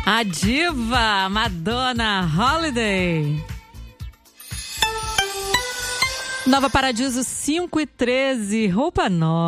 A diva Madonna Holiday. Nova Paradiso 5:13, roupa nova.